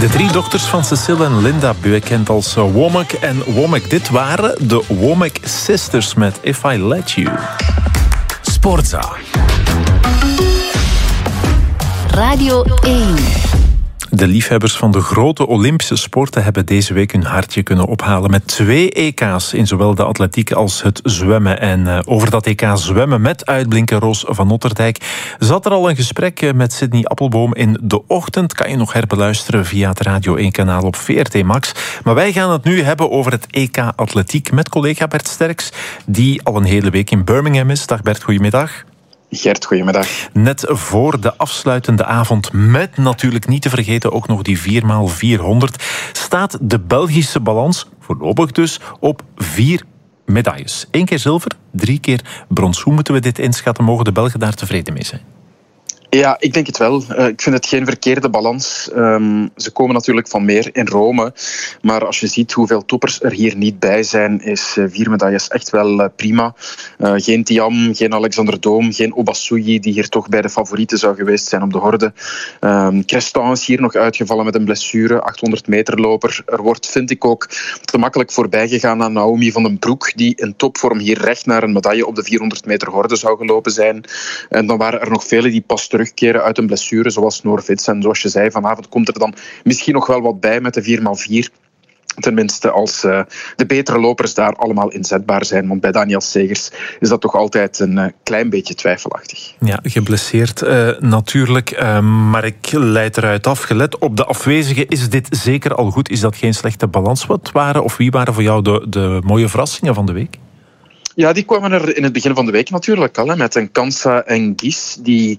De 3 dochters van Cecile en Linda, bekend als Womack en Womack. Dit waren de Womack Sisters met If I Let You. Sportza. Radio 1. De liefhebbers van de grote Olympische sporten hebben deze week hun hartje kunnen ophalen met 2 EK's in zowel de atletiek als het zwemmen. En over dat EK zwemmen met uitblinker Roos van Otterdijk zat er al een gesprek met Sydney Appelboom in de ochtend. Kan je nog herbeluisteren via het Radio 1-kanaal op VRT Max. Maar wij gaan het nu hebben over het EK atletiek met collega Bert Sterks, die al een hele week in Birmingham is. Dag Bert, goedemiddag. Gert, goedemiddag. Net voor de afsluitende avond, met natuurlijk niet te vergeten ook nog die 4x400, staat de Belgische balans, voorlopig dus, op 4 medailles. 1 keer zilver, 3 keer brons. Hoe moeten we dit inschatten? Mogen de Belgen daar tevreden mee zijn? Ja, ik denk het wel. Ik vind het geen verkeerde balans. Ze komen natuurlijk van meer in Rome. Maar als je ziet hoeveel toppers er hier niet bij zijn, is 4 medailles echt wel prima. Geen Thiam, geen Alexander Doom, geen Obasouyi, die hier toch bij de favorieten zou geweest zijn op de horde. Creston is hier nog uitgevallen met een blessure, 800 meter loper. Er wordt, vind ik ook, te makkelijk voorbij gegaan aan Naomi van den Broek, die in topvorm hier recht naar een medaille op de 400 meter horde zou gelopen zijn. En dan waren er nog velen die pas terugkeren uit een blessure, zoals Noor Vits. En zoals je zei, vanavond komt er dan misschien nog wel wat bij met de 4x4. Tenminste, als de betere lopers daar allemaal inzetbaar zijn. Want bij Daniel Segers is dat toch altijd een klein beetje twijfelachtig. Ja, geblesseerd natuurlijk. Maar ik leid eruit af. Gelet op de afwezigen, is dit zeker al goed? Is dat geen slechte balans? Wat waren of wie waren voor jou de mooie verrassingen van de week? Ja, die kwamen er in het begin van de week natuurlijk al, met een Kansa en Gies die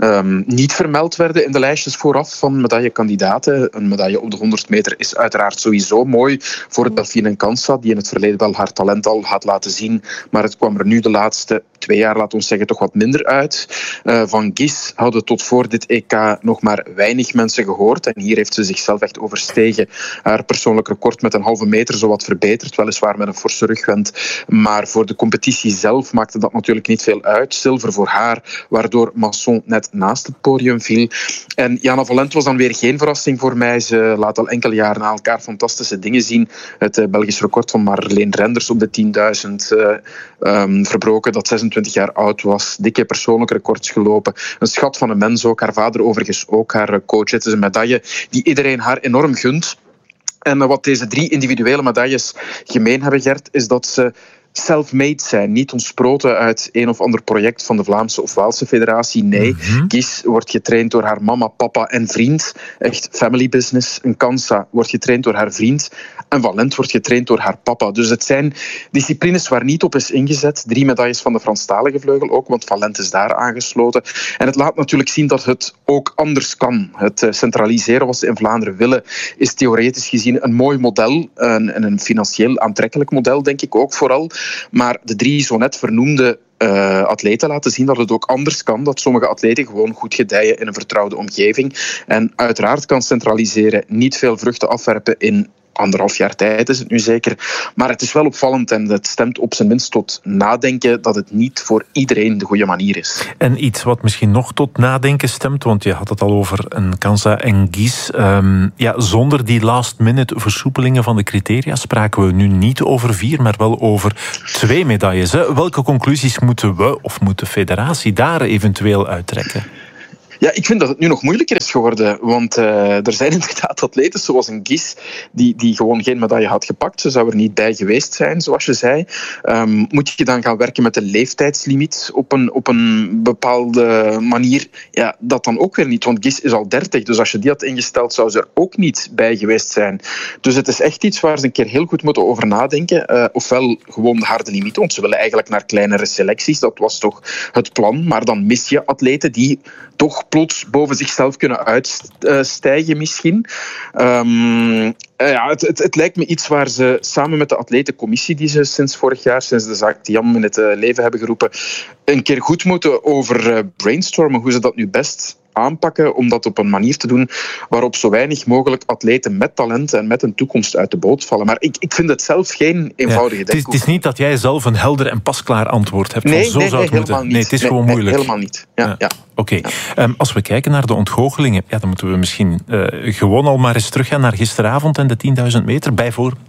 niet vermeld werden in de lijstjes vooraf van medaillekandidaten. Een medaille op de 100 meter is uiteraard sowieso mooi voor Delphine en Kansa, die in het verleden wel haar talent al had laten zien, maar het kwam er nu de laatste 2 jaar, laten we zeggen, toch wat minder uit. Van Gies hadden tot voor dit EK nog maar weinig mensen gehoord en hier heeft ze zichzelf echt overstegen. Haar persoonlijk record met een halve meter zowat verbeterd, weliswaar met een forse rugwend, maar voor de competitie zelf maakte dat natuurlijk niet veel uit. Zilver voor haar, waardoor Masson net naast het podium viel. En Jana Valent was dan weer geen verrassing voor mij. Ze laat al enkele jaren na elkaar fantastische dingen zien. Het Belgisch record van Marleen Renders op de 10.000 verbroken, dat 26 jaar oud was. Dikke persoonlijke records gelopen. Een schat van een mens ook. Haar vader overigens ook, haar coach. Het is een medaille die iedereen haar enorm gunt. En wat deze 3 individuele medailles gemeen hebben, Gert, is dat ze self-made zijn, niet ontsproten uit een of ander project van de Vlaamse of Waalse Federatie. Nee, Gies wordt getraind door haar mama, papa en vriend. Echt family business. Een Kansa wordt getraind door haar vriend. En Valent wordt getraind door haar papa. Dus het zijn disciplines waar niet op is ingezet. 3 medailles van de Franstalige vleugel ook, want Valent is daar aangesloten. En het laat natuurlijk zien dat het ook anders kan. Het centraliseren wat ze in Vlaanderen willen is theoretisch gezien een mooi model. En een financieel aantrekkelijk model, denk ik ook vooral. Maar de 3 zo net vernoemde atleten laten zien dat het ook anders kan. Dat sommige atleten gewoon goed gedijen in een vertrouwde omgeving. En uiteraard kan centraliseren niet veel vruchten afwerpen in 1,5 jaar tijd is het nu zeker. Maar het is wel opvallend en het stemt op zijn minst tot nadenken dat het niet voor iedereen de goede manier is. En iets wat misschien nog tot nadenken stemt, want je had het al over een Kansa en Gies. Zonder die last-minute versoepelingen van de criteria spraken we nu niet over 4, maar wel over 2 medailles. Hè? Welke conclusies moeten we of moet de federatie daar eventueel uittrekken? Ja, ik vind dat het nu nog moeilijker is geworden, want er zijn inderdaad atleten zoals een Gies die gewoon geen medaille had gepakt. Ze zou er niet bij geweest zijn, zoals je zei. Moet je dan gaan werken met een leeftijdslimiet op een bepaalde manier? Ja, dat dan ook weer niet, want Gies is al 30, dus als je die had ingesteld, zou ze er ook niet bij geweest zijn. Dus het is echt iets waar ze een keer heel goed moeten over nadenken. Ofwel gewoon de harde limiet, want ze willen eigenlijk naar kleinere selecties, dat was toch het plan, maar dan mis je atleten die toch plots boven zichzelf kunnen uitstijgen misschien. Het lijkt me iets waar ze samen met de atletencommissie die ze sinds vorig jaar, sinds de zaak Thiam in het leven hebben geroepen, een keer goed moeten over brainstormen hoe ze dat nu best aanpakken om dat op een manier te doen waarop zo weinig mogelijk atleten met talent en met een toekomst uit de boot vallen. Maar ik vind het zelf geen eenvoudige Het is niet dat jij zelf een helder en pasklaar antwoord hebt. Nee, zo zou het moeten. Niet. Nee, het is gewoon moeilijk. Helemaal niet. Ja. Oké. Als we kijken naar de ontgoochelingen, dan moeten we misschien gewoon al maar eens teruggaan naar gisteravond en de 10.000 meter, bijvoorbeeld.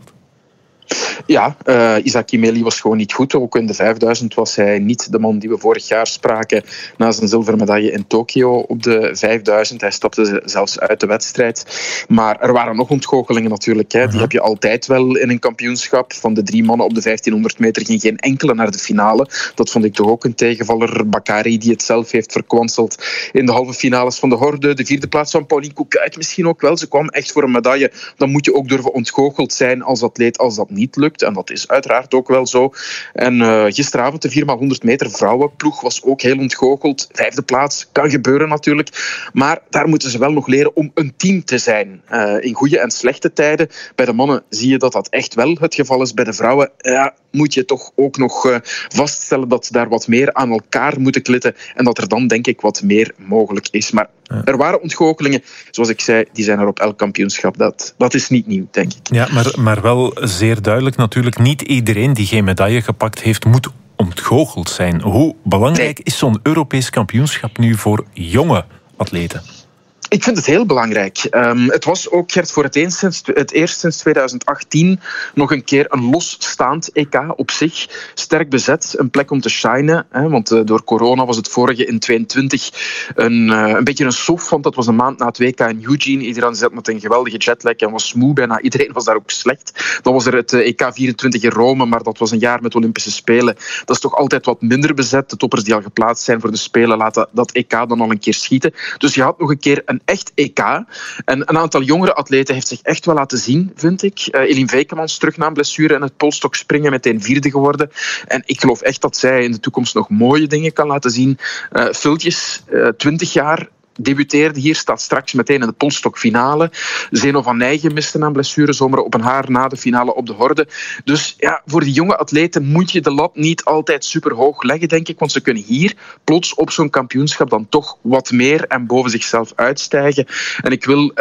Ja, Isaac Kimeli was gewoon niet goed. Ook in de 5000 was hij niet de man die we vorig jaar spraken na zijn zilveren medaille in Tokio op de 5000. Hij stapte zelfs uit de wedstrijd. Maar er waren nog ontgoochelingen natuurlijk. Hè. Die heb je altijd wel in een kampioenschap. Van de 3 mannen op de 1500 meter ging geen enkele naar de finale. Dat vond ik toch ook een tegenvaller. Bakary, die het zelf heeft verkwanseld in de halve finales van de horde. De 4e plaats van Pauline Koekuyt misschien ook wel. Ze kwam echt voor een medaille. Dan moet je ook durven ontgoocheld zijn als atleet als dat niet lukt. En dat is uiteraard ook wel zo. En gisteravond de 4x100 meter vrouwenploeg was ook heel ontgoocheld. 5e plaats, kan gebeuren natuurlijk. Maar daar moeten ze wel nog leren om een team te zijn. In goede en slechte tijden. Bij de mannen zie je dat echt wel het geval is. Bij de vrouwen moet je toch ook nog vaststellen dat ze daar wat meer aan elkaar moeten klitten. En dat er dan denk ik wat meer mogelijk is. Maar er waren ontgoochelingen. Zoals ik zei, die zijn er op elk kampioenschap. Dat is niet nieuw, denk ik. Ja, maar wel zeer duidelijk natuurlijk. Niet iedereen die geen medaille gepakt heeft, moet ontgoocheld zijn. Hoe belangrijk is zo'n Europees kampioenschap nu voor jonge atleten? Ik vind het heel belangrijk. Het was ook, Gert, voor het eerst sinds 2018 nog een keer een losstaand EK op zich. Sterk bezet, een plek om te shinen. Want door corona was het vorige in 2022 een beetje een sof, want dat was een maand na het WK in Eugene. Iedereen zat met een geweldige jetlag en was moe. Bijna iedereen was daar ook slecht. Dan was er het EK 24 in Rome, maar dat was een jaar met Olympische Spelen. Dat is toch altijd wat minder bezet. De toppers die al geplaatst zijn voor de Spelen laten dat EK dan al een keer schieten. Dus je had nog een keer een echt EK. En een aantal jongere atleten heeft zich echt wel laten zien, vind ik. Eline Veekemans terug na een blessure en het polstokspringen meteen 4e geworden. En ik geloof echt dat zij in de toekomst nog mooie dingen kan laten zien. Viltjes, 20 jaar, debuteerde hier, staat straks meteen in de polstokfinale. Zeno van Nijgen miste na een blessurezomer op een haar na de finale op de horde. Dus ja, voor die jonge atleten moet je de lat niet altijd super hoog leggen, denk ik. Want ze kunnen hier plots op zo'n kampioenschap dan toch wat meer en boven zichzelf uitstijgen. En ik wil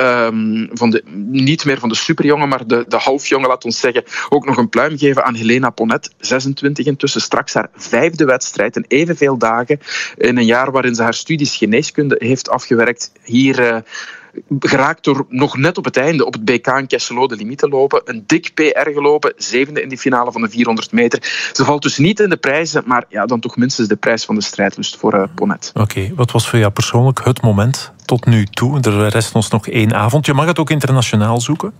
niet meer van de superjongen, maar de halfjongen, laat ons zeggen, ook nog een pluim geven aan Helena Ponnet. 26 intussen, straks haar 5e wedstrijd in evenveel dagen. In een jaar waarin ze haar studies geneeskunde heeft afgewerkt. Hier geraakt door nog net op het einde op het BK in Kesselo de limiet te lopen. Een dik PR gelopen, 7e in die finale van de 400 meter. Ze valt dus niet in de prijzen, maar ja, dan toch minstens de prijs van de strijdlust voor Ponnet. Oké, wat was voor jou persoonlijk het moment tot nu toe? Er rest ons nog 1 avond. Je mag het ook internationaal zoeken?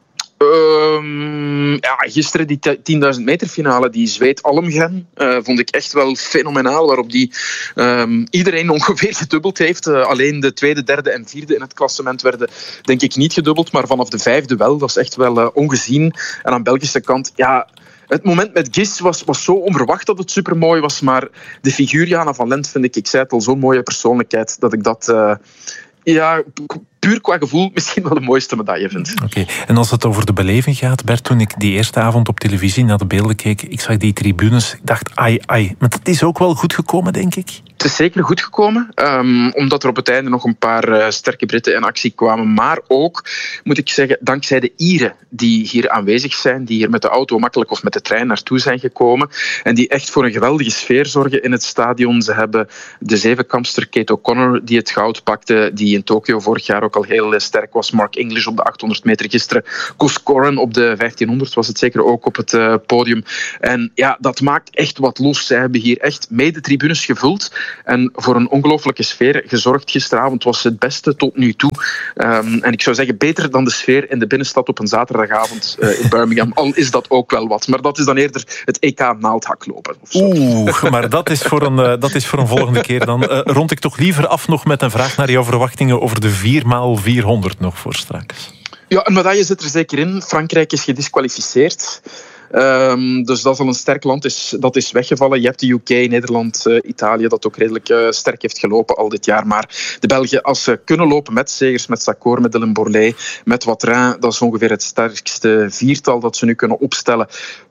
Gisteren die 10.000 meter finale, die Zweed-Almgren, vond ik echt wel fenomenaal, waarop die iedereen ongeveer gedubbeld heeft. Alleen de 2e, 3e en 4e in het klassement werden denk ik niet gedubbeld, maar vanaf de 5e wel. Dat is echt wel ongezien. En aan Belgische kant, ja, het moment met Gis was zo onverwacht dat het supermooi was, maar de figuur Jana van Lent vind ik zei het al, zo'n mooie persoonlijkheid, dat ik dat puur qua gevoel misschien wel de mooiste medaille vind. Oké. En als het over de beleving gaat, Bert, toen ik die eerste avond op televisie naar de beelden keek, ik zag die tribunes, ik dacht, ai. Maar dat is ook wel goed gekomen, denk ik? Het is zeker goed gekomen, omdat er op het einde nog een paar sterke Britten in actie kwamen. Maar ook, moet ik zeggen, dankzij de Ieren die hier aanwezig zijn, die hier met de auto makkelijk of met de trein naartoe zijn gekomen en die echt voor een geweldige sfeer zorgen in het stadion. Ze hebben de 7-kampster Kate O'Connor die het goud pakte, die in Tokio vorig jaar ook al heel sterk was. Mark English op de 800 meter gisteren. Cos Coren op de 1500 was het zeker ook op het podium. En ja, dat maakt echt wat los. Zij hebben hier echt mede tribunes gevuld en voor een ongelooflijke sfeer gezorgd. Gisteravond was het beste tot nu toe. En ik zou zeggen, beter dan de sfeer in de binnenstad op een zaterdagavond in Birmingham. Al is dat ook wel wat. Maar dat is dan eerder het EK naaldhaklopen. Maar dat is voor een volgende keer. Dan rond ik toch liever af nog met een vraag naar jouw verwachtingen over de 4x400 nog voor straks. Ja, een medaille zit er zeker in. Frankrijk is gedisqualificeerd. Dus dat is al een sterk land, dat is weggevallen. Je hebt de UK, Nederland, Italië, dat ook redelijk sterk heeft gelopen al dit jaar. Maar de Belgen, als ze kunnen lopen met Segers, met Sakor, met Dylan Borlée, met Watrin, dat is ongeveer het sterkste viertal dat ze nu kunnen opstellen.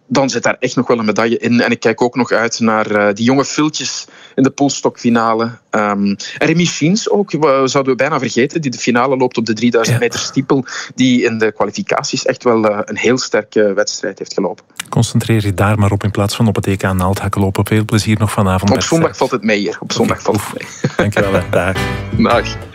dan zit daar echt nog wel een medaille in. En ik kijk ook nog uit naar die jonge filtjes in de poolstokfinale. En Remy Schiens ook, zouden we bijna vergeten, die de finale loopt op de 3000 meter stiepel, die in de kwalificaties echt wel een heel sterke wedstrijd heeft gelopen. Concentreer je daar maar op in plaats van op het EK naaldhakkenlopen. Veel plezier nog vanavond. Op zondag valt het mee hier. Op zondag valt het mee. Dankjewel. Dag. Dag.